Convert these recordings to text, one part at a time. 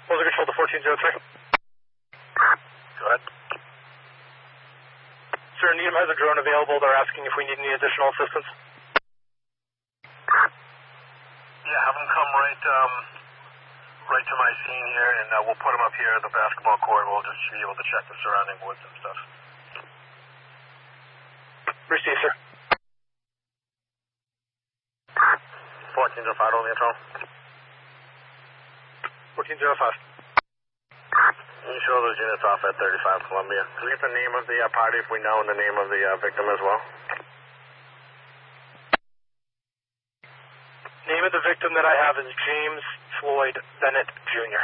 Moser control to 1403. Go ahead. Sir, Needham has a drone available. They're asking if we need any additional assistance. Yeah, have them come right to my scene here, and we'll put them up here at the basketball court. We'll just be able to check the surrounding woods and stuff. Receive, sir. 1405, only control. 1405. Can you show those units off at 35 Columbia? Can we get the name of the party if we know, and the name of the victim as well? Name of the victim that I have is James Floyd Bennett, Jr.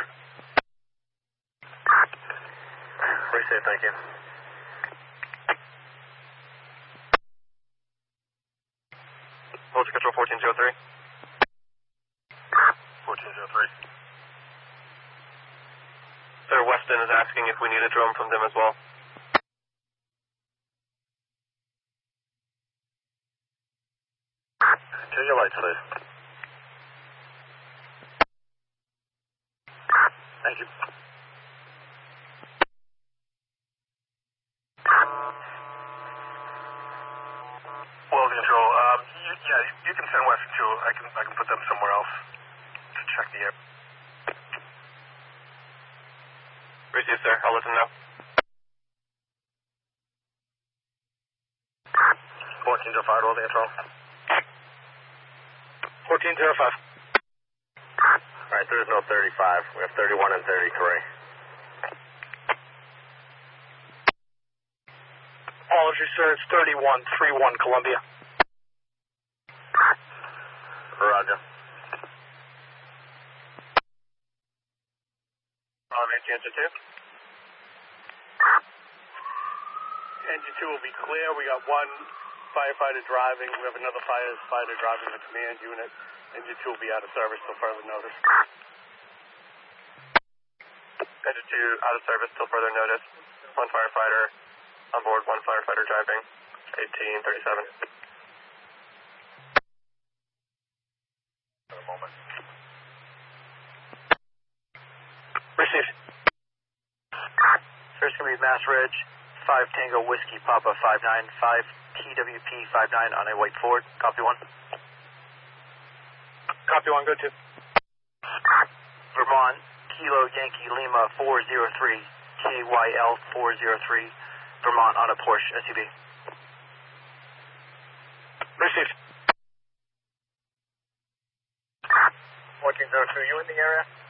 Pretty safe, thank you. Motor control 1403. 1403. Sir, Weston is asking if we need a drone from them as well. Kill your lights, please. Thank you. Well, control. You can send Weston too. I can put them somewhere else to check the air. Receive, sir. I'll let them know. 1405, holding control. 1405. Alright, there is no 35. We have 31 and 33. Apologies, sir. It's 3131 Columbia. Roger. Engine 2. Engine 2 will be clear. We got one firefighter driving. We have another firefighter driving the command unit. Engine 2 will be out of service till further notice. Engine 2 out of service till further notice. One firefighter on board, one firefighter driving. 1837. For a moment. Receive. First going to be Mass Ridge, 5 Tango Whiskey Papa 59, 5 TWP 59 on a white Ford. Copy 1. Copy 1, go 2. Vermont, Kilo Yankee Lima 403, KYL 403, Vermont on a Porsche SUV. Receive. 1402, you in the area?